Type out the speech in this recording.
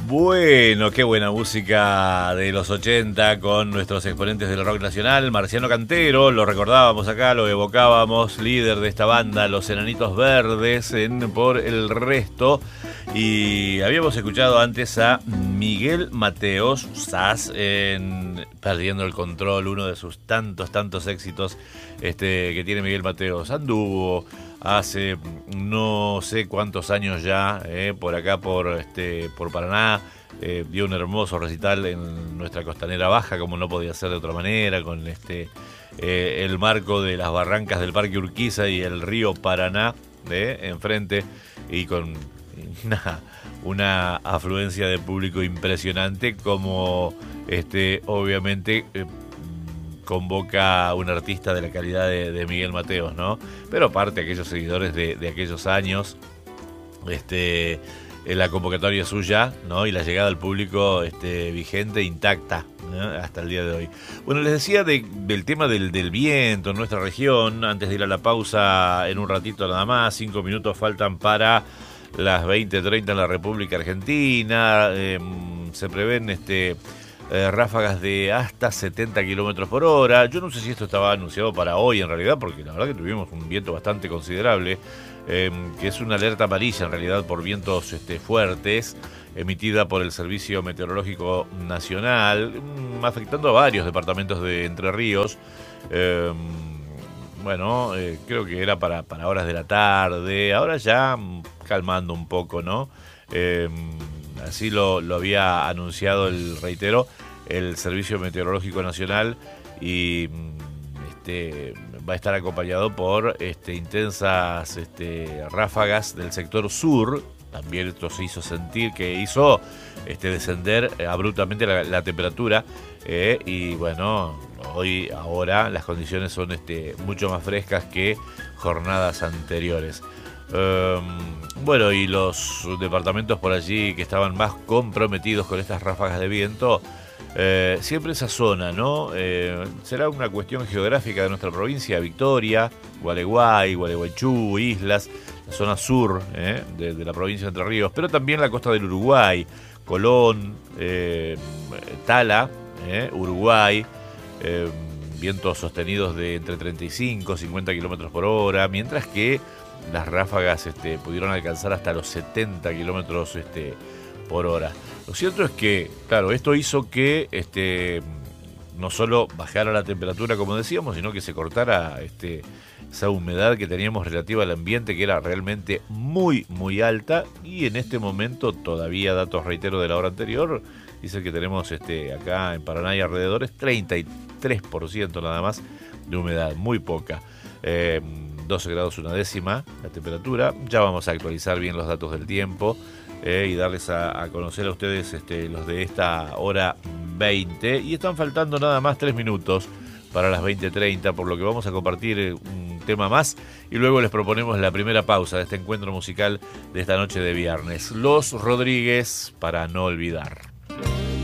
Bueno, qué buena música de los 80 con nuestros exponentes del rock nacional. Marciano Cantero, lo recordábamos acá, lo evocábamos, líder de esta banda, Los Enanitos Verdes, en Por el Resto. Y habíamos escuchado antes a Miguel Mateos Sas en Perdiendo el Control, uno de sus tantos éxitos que tiene Miguel Mateos. Anduvo hace no sé cuántos años ya por acá, por Paraná. Dio un hermoso recital en nuestra costanera baja, como no podía ser de otra manera, con el marco de las barrancas del Parque Urquiza y el río Paraná enfrente, y con una afluencia de público impresionante, como obviamente convoca un artista de la calidad de Miguel Mateos, ¿no? Pero aparte, aquellos seguidores de aquellos años, la convocatoria suya, ¿no? Y la llegada al público vigente, intacta, ¿no? Hasta el día de hoy. Bueno, les decía del tema del viento en nuestra región, antes de ir a la pausa en un ratito nada más. 5 minutos faltan para las 20:30 en la República Argentina. Se prevén ráfagas de hasta 70 kilómetros por hora. Yo no sé si esto estaba anunciado para hoy en realidad, porque la verdad que tuvimos un viento bastante considerable, que es una alerta amarilla en realidad por vientos fuertes, emitida por el Servicio Meteorológico Nacional, afectando a varios departamentos de Entre Ríos. Creo que era para horas de la tarde, ahora ya calmando un poco, ¿no? Así lo había anunciado, reitero, el Servicio Meteorológico Nacional, y va a estar acompañado por intensas ráfagas del sector sur. También esto se hizo sentir, que hizo descender abruptamente la temperatura, y bueno, ahora las condiciones son mucho más frescas que jornadas anteriores. Y los departamentos por allí que estaban más comprometidos con estas ráfagas de viento, siempre esa zona, ¿no? Será una cuestión geográfica de nuestra provincia: Victoria, Gualeguay, Gualeguaychú, Islas, la zona sur de la provincia de Entre Ríos, pero también la costa del Uruguay, Colón, Tala, Uruguay, vientos sostenidos de entre 35 y 50 kilómetros por hora, mientras que las ráfagas pudieron alcanzar hasta los 70 kilómetros por hora. Lo cierto es que, claro, esto hizo que no solo bajara la temperatura, como decíamos, sino que se cortara esa humedad que teníamos relativa al ambiente, que era realmente muy, muy alta. Y en este momento, todavía, datos reitero de la hora anterior, dice que tenemos acá en Paraná y alrededores 33% nada más de humedad, muy poca. 12 grados una décima la temperatura. Ya vamos a actualizar bien los datos del tiempo y darles a conocer a ustedes los de esta hora 20. Y están faltando nada más 3 minutos para las 20:30, por lo que vamos a compartir un tema más y luego les proponemos la primera pausa de este encuentro musical de esta noche de viernes. Los Rodríguez, Para no olvidar.